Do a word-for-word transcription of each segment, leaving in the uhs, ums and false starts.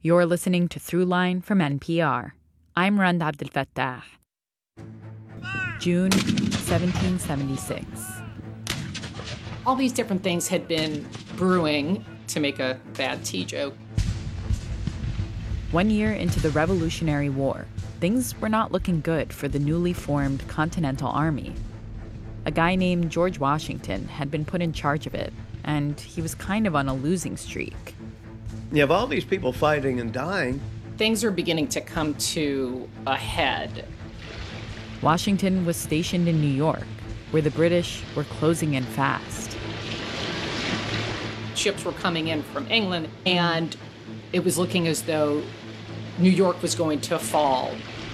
You're listening to Throughline from N P R. I'm Rand Abdel Fattah. June seventeen seventy-six. All these different things had been brewing, to make a bad tea joke. One year into the Revolutionary War, things were not looking good for the newly formed Continental Army. A guy named George Washington had been put in charge of it, and he was kind of on a losing streak. You have all these people fighting and dying. Things are beginning to come to a head. Washington was stationed in New York, where the British were closing in fast. Ships were coming in from England, and it was looking as though New York was going to fall.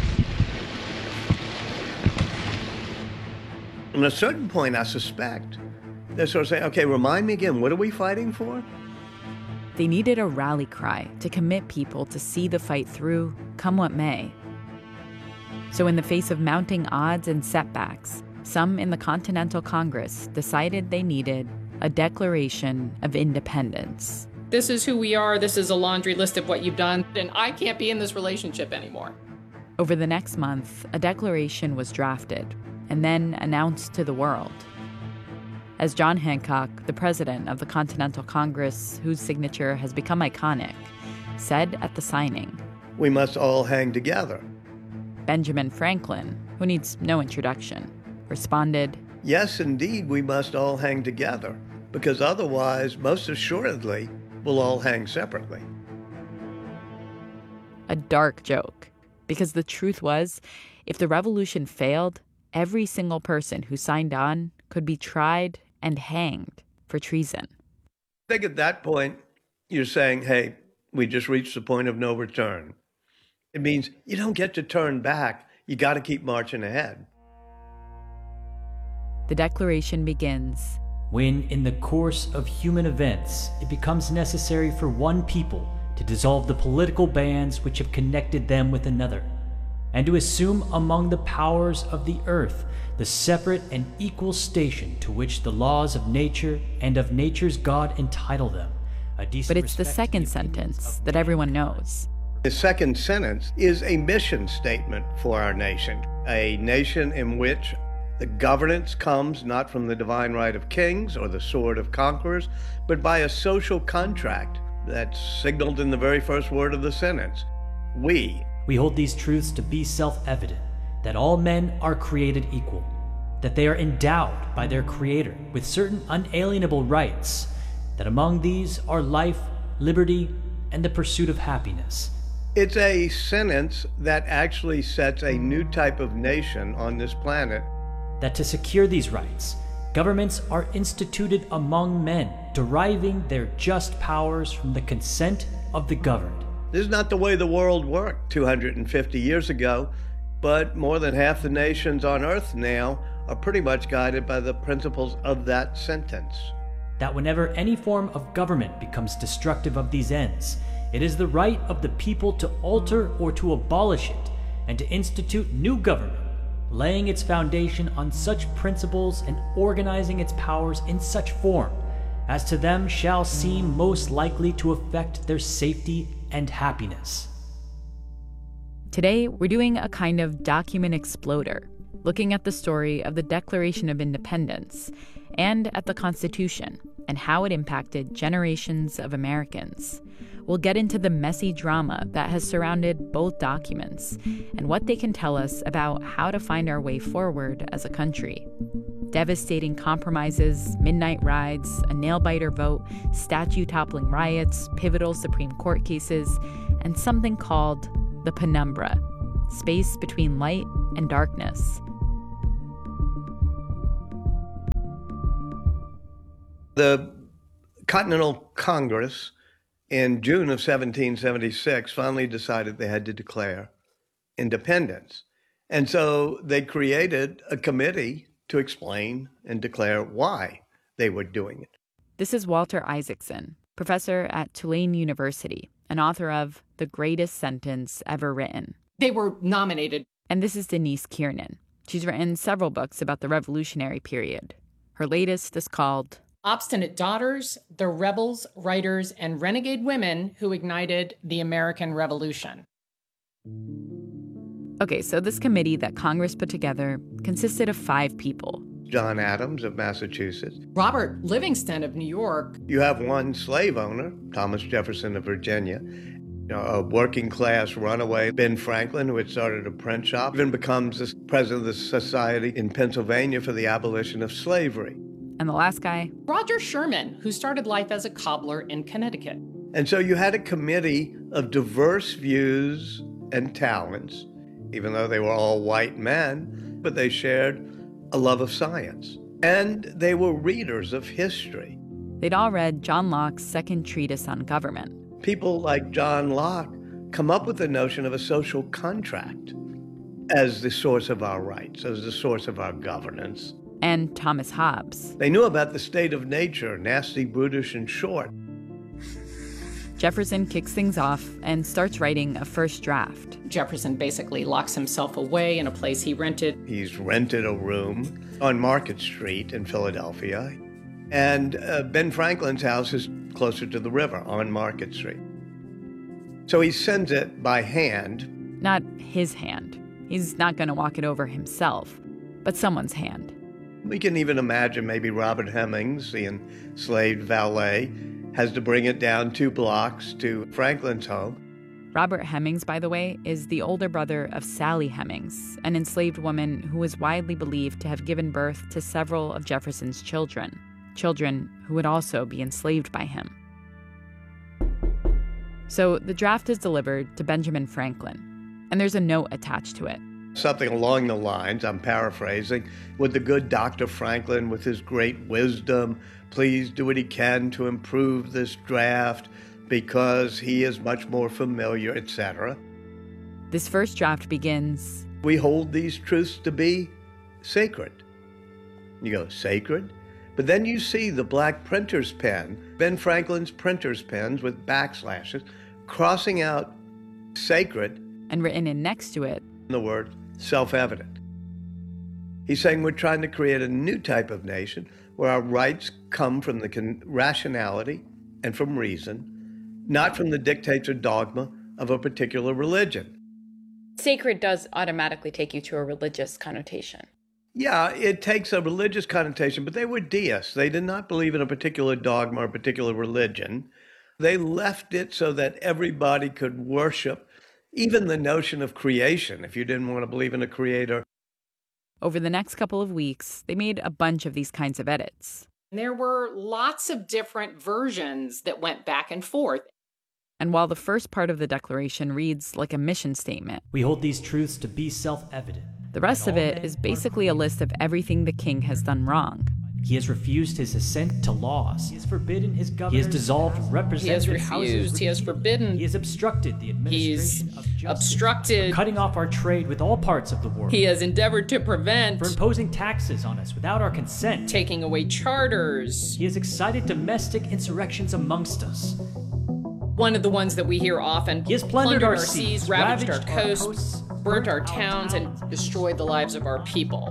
At a certain point, I suspect, they're sort of saying, okay, remind me again, what are we fighting for? They needed a rally cry to commit people to see the fight through, come what may. So in the face of mounting odds and setbacks, some in the Continental Congress decided they needed a Declaration of Independence. This is who we are, this is a laundry list of what you've done, and I can't be in this relationship anymore. Over the next month, a declaration was drafted and then announced to the world. As John Hancock, the president of the Continental Congress, whose signature has become iconic, said at the signing, "We must all hang together." Benjamin Franklin, who needs no introduction, responded, "Yes, indeed, we must all hang together, because otherwise, most assuredly, we'll all hang separately." A dark joke, because the truth was, if the revolution failed, every single person who signed on could be tried and hanged for treason. I think at that point, you're saying, hey, we just reached the point of no return. It means you don't get to turn back. You got to keep marching ahead. The declaration begins, "When in the course of human events it becomes necessary for one people to dissolve the political bands which have connected them with another, and to assume among the powers of the earth the separate and equal station to which the laws of nature and of nature's God entitle them." A decent but it's the respect to second the opinions sentence of that everyone knows. The second sentence is a mission statement for our nation, a nation in which the governance comes not from the divine right of kings or the sword of conquerors, but by a social contract that's signaled in the very first word of the sentence. We. We hold these truths to be self-evident, that all men are created equal, that they are endowed by their Creator with certain unalienable rights, that among these are life, liberty, and the pursuit of happiness. It's a sentence that actually sets a new type of nation on this planet. That to secure these rights, governments are instituted among men, deriving their just powers from the consent of the governed. This is not the way the world worked two hundred fifty years ago, but more than half the nations on Earth now are pretty much guided by the principles of that sentence. That whenever any form of government becomes destructive of these ends, it is the right of the people to alter or to abolish it, and to institute new government, laying its foundation on such principles and organizing its powers in such form as to them shall seem most likely to affect their safety and happiness. Today, we're doing a kind of document exploder, looking at the story of the Declaration of Independence and at the Constitution and how it impacted generations of Americans. We'll get into the messy drama that has surrounded both documents and what they can tell us about how to find our way forward as a country. Devastating compromises, midnight rides, a nail-biter vote, statue-toppling riots, pivotal Supreme Court cases, and something called the penumbra, space between light and darkness. The Continental Congress in June of seventeen seventy-six finally decided they had to declare independence. And so they created a committee to explain and declare why they were doing it. This is Walter Isaacson, professor at Tulane University and author of The Greatest Sentence Ever Written. They were nominated. And this is Denise Kiernan. She's written several books about the Revolutionary period. Her latest is called Obstinate daughters, the rebels, writers, and renegade women who ignited the American Revolution. Okay, so this committee that Congress put together consisted of five people. John Adams of Massachusetts. Robert Livingston of New York. You have one slave owner, Thomas Jefferson of Virginia. You know, a working class runaway, Ben Franklin, who had started a print shop, even becomes the president of the Society in Pennsylvania for the Abolition of Slavery. And the last guy? Roger Sherman, who started life as a cobbler in Connecticut. And so you had a committee of diverse views and talents, even though they were all white men, but they shared a love of science. And they were readers of history. They'd all read John Locke's second treatise on government. People like John Locke come up with the notion of a social contract as the source of our rights, as the source of our governance. And Thomas Hobbes. They knew about the state of nature, nasty, brutish, and short. Jefferson kicks things off and starts writing a first draft. Jefferson basically locks himself away in a place he rented. He's rented a room on Market Street in Philadelphia. And uh, Ben Franklin's house is closer to the river on Market Street. So he sends it by hand. Not his hand. He's not going to walk it over himself, but someone's hand. We can even imagine maybe Robert Hemings, the enslaved valet, has to bring it down two blocks to Franklin's home. Robert Hemings, by the way, is the older brother of Sally Hemings, an enslaved woman who is widely believed to have given birth to several of Jefferson's children. Children who would also be enslaved by him. So the draft is delivered to Benjamin Franklin, and there's a note attached to it. Something along the lines, I'm paraphrasing, would the good Doctor Franklin, with his great wisdom, please do what he can to improve this draft because he is much more familiar, et cetera. This first draft begins, "We hold these truths to be sacred." You go, sacred? But then you see the black printer's pen, Ben Franklin's printer's pens with backslashes, crossing out sacred. And written in next to it, the word self-evident. He's saying we're trying to create a new type of nation where our rights come from the con- rationality and from reason, not from the dictates or dogma of a particular religion. Sacred does automatically take you to a religious connotation. Yeah, it takes a religious connotation, but they were deists. They did not believe in a particular dogma or a particular religion. They left it so that everybody could worship even the notion of creation, if you didn't want to believe in a creator. Over the next couple of weeks, they made a bunch of these kinds of edits. There were lots of different versions that went back and forth. And while the first part of the Declaration reads like a mission statement, we hold these truths to be self-evident. The rest of it is basically a list of everything the king has done wrong. He has refused his assent to laws. He has forbidden his governors. He has dissolved representative houses. He has refused. He has forbidden. He has obstructed the administration of justice. Obstructed. For cutting off our trade with all parts of the world. He has endeavored to prevent. For imposing taxes on us without our consent. Taking away charters. He has excited domestic insurrections amongst us. One of the ones that we hear often. He has plundered, plundered our, our seas, seas, ravaged, ravaged our coasts, our coasts burnt our towns, and destroyed the lives of our people.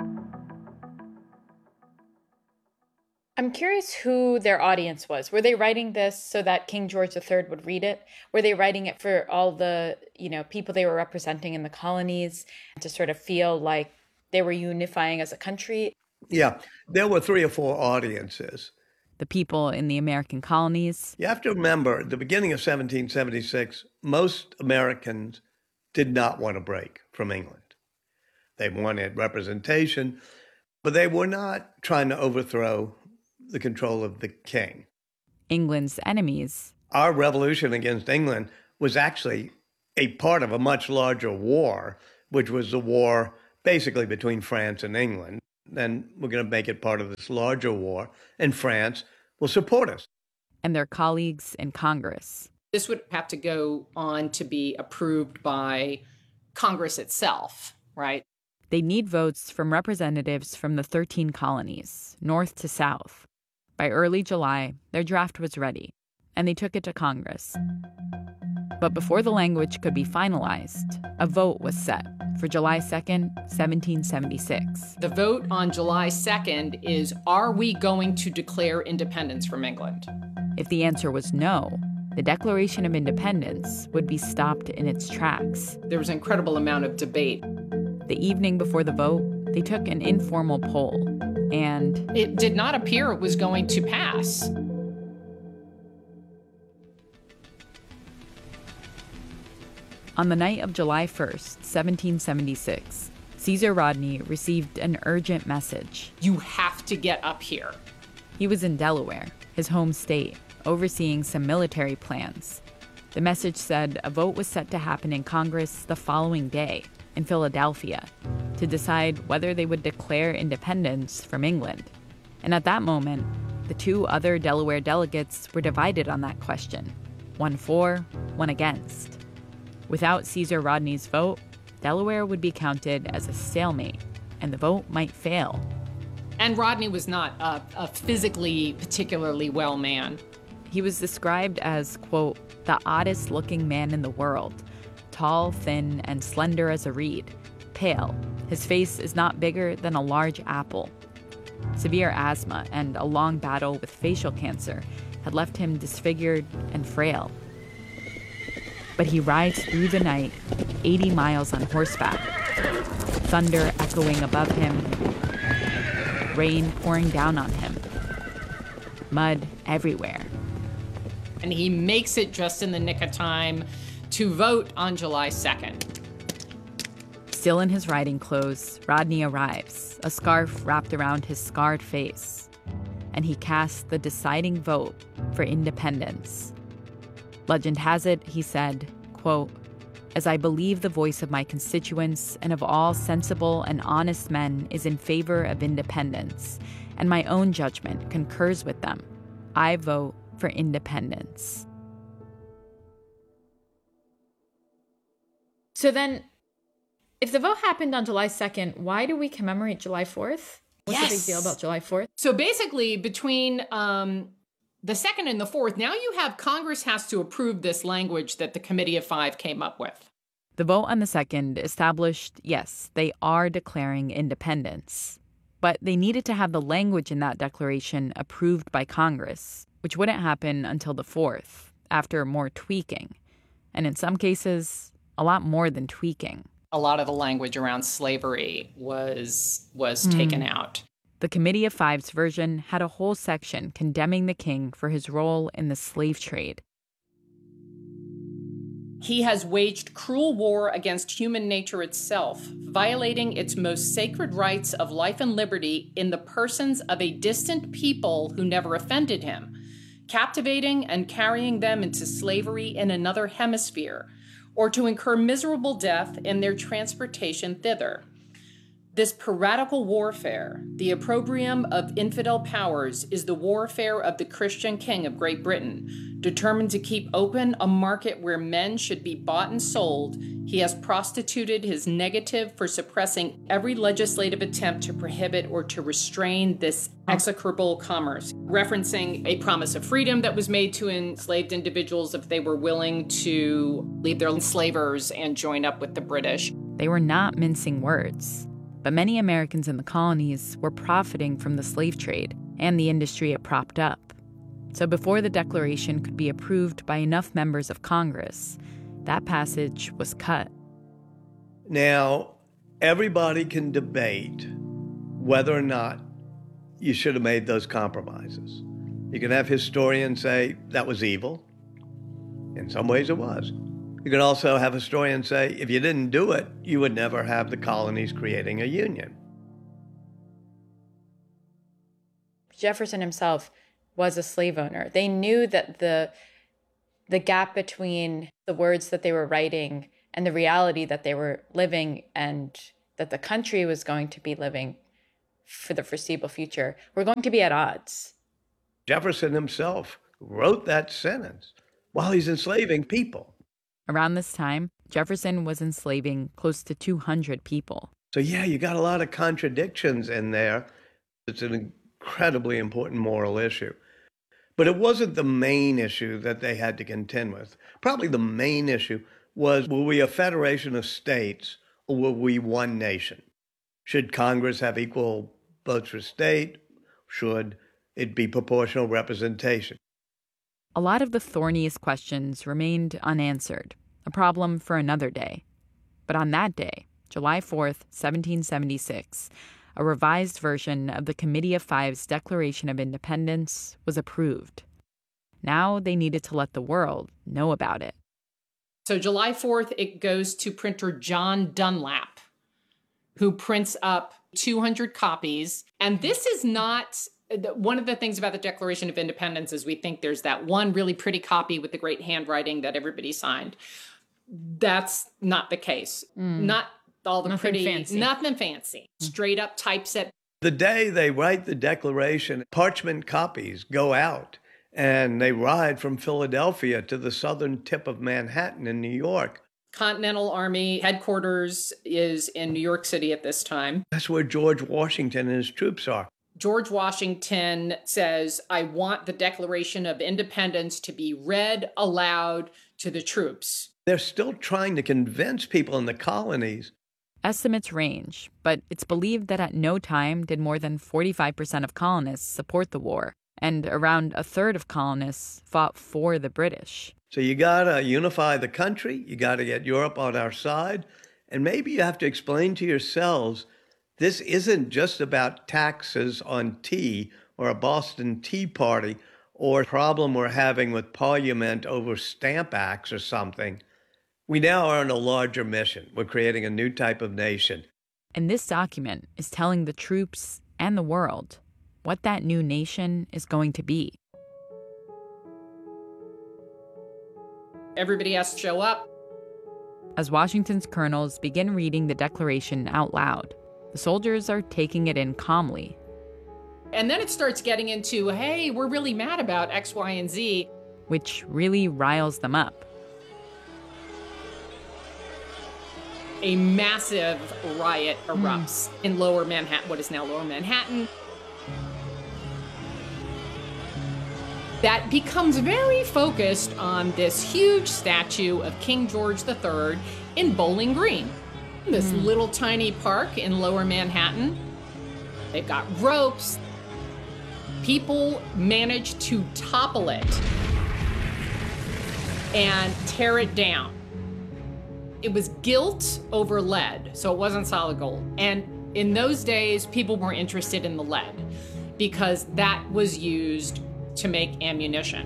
I'm curious who their audience was. Were they writing this so that King George the Third would read it? Were they writing it for all the, you know, people they were representing in the colonies to sort of feel like they were unifying as a country? Yeah, there were three or four audiences. The people in the American colonies. You have to remember, at the beginning of seventeen seventy-six, most Americans did not want to break from England. They wanted representation, but they were not trying to overthrow the control of the king. England's enemies. Our revolution against England was actually a part of a much larger war, which was the war basically between France and England. Then we're going to make it part of this larger war, and France will support us. And their colleagues in Congress. This would have to go on to be approved by Congress itself, right? They need votes from representatives from the thirteen colonies, north to south. By early July, their draft was ready, and they took it to Congress. But before the language could be finalized, a vote was set for July second, seventeen seventy-six. The vote on July second is, are we going to declare independence from England? If the answer was no, the Declaration of Independence would be stopped in its tracks. There was an incredible amount of debate. The evening before the vote, they took an informal poll, and it did not appear it was going to pass. On the night of July first, seventeen seventy-six, Caesar Rodney received an urgent message. You have to get up here. He was in Delaware, his home state, overseeing some military plans. The message said a vote was set to happen in Congress the following day in Philadelphia to decide whether they would declare independence from England. And at that moment, the two other Delaware delegates were divided on that question, one for, one against. Without Caesar Rodney's vote, Delaware would be counted as a stalemate, and the vote might fail. And Rodney was not a, a physically particularly well man. He was described as, quote, the oddest looking man in the world, tall, thin, and slender as a reed, pale. His face is not bigger than a large apple. Severe asthma and a long battle with facial cancer had left him disfigured and frail. But he rides through the night, eighty miles on horseback, thunder echoing above him, rain pouring down on him, mud everywhere. And he makes it just in the nick of time to vote on July second. Still in his riding clothes, Rodney arrives, a scarf wrapped around his scarred face, and he casts the deciding vote for independence. Legend has it, he said, quote, as I believe the voice of my constituents and of all sensible and honest men is in favor of independence, and my own judgment concurs with them, I vote for independence. So then, if the vote happened on July second, why do we commemorate July fourth? What's yes. the big deal about July fourth? So basically, between um, the second and the fourth, now you have Congress has to approve this language that the Committee of Five came up with. The vote on the second established, yes, they are declaring independence. But they needed to have the language in that declaration approved by Congress, which wouldn't happen until the fourth, after more tweaking. And in some cases, a lot more than tweaking. A lot of the language around slavery was was mm. taken out. The Committee of Five's version had a whole section condemning the king for his role in the slave trade. He has waged cruel war against human nature itself, violating its most sacred rights of life and liberty in the persons of a distant people who never offended him, captivating and carrying them into slavery in another hemisphere, or to incur miserable death in their transportation thither. This piratical warfare, the opprobrium of infidel powers, is the warfare of the Christian king of Great Britain. Determined to keep open a market where men should be bought and sold, he has prostituted his negative for suppressing every legislative attempt to prohibit or to restrain this execrable commerce, referencing a promise of freedom that was made to enslaved individuals if they were willing to leave their enslavers and join up with the British. They were not mincing words. But many Americans in the colonies were profiting from the slave trade and the industry it propped up. So before the Declaration could be approved by enough members of Congress, that passage was cut. Now, everybody can debate whether or not you should have made those compromises. You can have historians say that was evil. In some ways it was. You can also have historians say, if you didn't do it, you would never have the colonies creating a union. Jefferson himself was a slave owner. They knew that the the gap between the words that they were writing and the reality that they were living and that the country was going to be living for the foreseeable future were going to be at odds. Jefferson himself wrote that sentence while he's enslaving people. Around this time, Jefferson was enslaving close to two hundred people. So yeah, you got a lot of contradictions in there. It's an incredibly important moral issue. But it wasn't the main issue that they had to contend with. Probably the main issue was, were we a federation of states or were we one nation? Should Congress have equal votes for state? Should it be proportional representation? A lot of the thorniest questions remained unanswered, a problem for another day. But on that day, July fourth, seventeen seventy-six, a revised version of the Committee of Five's Declaration of Independence was approved. Now they needed to let the world know about it. So July fourth, it goes to printer John Dunlap, who prints up two hundred copies. And this is not, one of the things about the Declaration of Independence is we think there's that one really pretty copy with the great handwriting that everybody signed. That's not the case. Mm. Not all the nothing pretty, fancy. nothing fancy. Mm. Straight up typeset. The day they write the Declaration, parchment copies go out and they ride from Philadelphia to the southern tip of Manhattan in New York. Continental Army headquarters is in New York City at this time. That's where George Washington and his troops are. George Washington says, I want the Declaration of Independence to be read aloud to the troops. They're still trying to convince people in the colonies. Estimates range, but it's believed that at no time did more than forty-five percent of colonists support the war, and around a third of colonists fought for the British. So you got to unify the country, you got to get Europe on our side, and maybe you have to explain to yourselves this isn't just about taxes on tea or a Boston Tea Party or a problem we're having with Parliament over Stamp Acts or something. We now are on a larger mission. We're creating a new type of nation. And this document is telling the troops and the world what that new nation is going to be. Everybody has to show up. As Washington's colonels begin reading the Declaration out loud, the soldiers are taking it in calmly. And then it starts getting into, hey, we're really mad about X, Y, and Z. Which really riles them up. A massive riot erupts mm. in Lower Manhattan, what is now Lower Manhattan. That becomes very focused on this huge statue of King George the Third in Bowling Green. This mm. little tiny park in Lower Manhattan. They've got ropes. People manage to topple it and tear it down. It was gilt over lead, so it wasn't solid gold. And in those days, people were interested in the lead because that was used to make ammunition.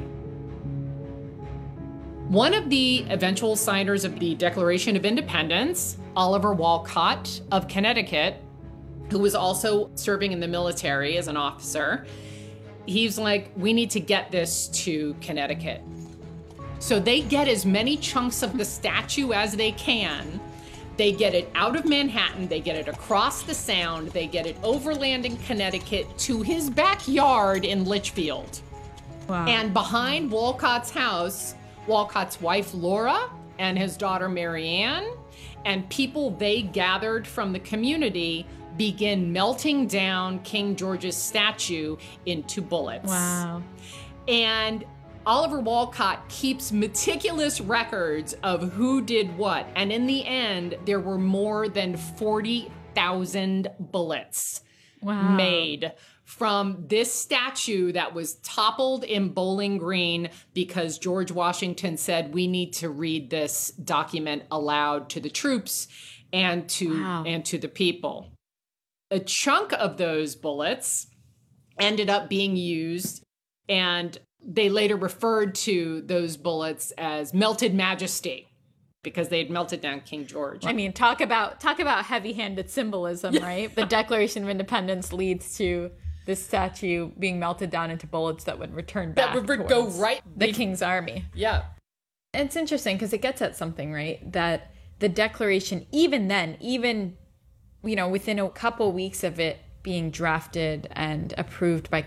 One of the eventual signers of the Declaration of Independence, Oliver Wolcott of Connecticut, who was also serving in the military as an officer, he's like, we need to get this to Connecticut. So they get as many chunks of the statue as they can. They get it out of Manhattan, they get it across the Sound, they get it overland in Connecticut to his backyard in Litchfield. Wow. And behind Wolcott's house, Wolcott's wife Laura and his daughter Marianne and people they gathered from the community begin melting down King George's statue into bullets. Wow. And Oliver Wolcott keeps meticulous records of who did what. And in the end, there were more than forty thousand bullets wow. made from this statue that was toppled in Bowling Green because George Washington said, we need to read this document aloud to the troops and to, wow. and to the people. A chunk of those bullets ended up being used, and they later referred to those bullets as melted majesty because they had melted down King George. I mean, talk about talk about heavy-handed symbolism, right? The Declaration of Independence leads to this statue being melted down into bullets that would return back. That would go right. The King's Army. Yeah. And it's interesting because it gets at something, right? That the Declaration, even then, even, you know, within a couple weeks of it being drafted and approved by